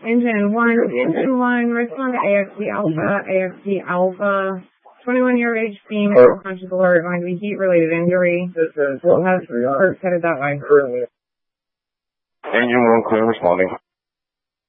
Engine 1, respond to AXD Alpha, 21 year age female, conscious alert, going to be heat related injury. We'll have headed that way. Engine 1 clear, responding.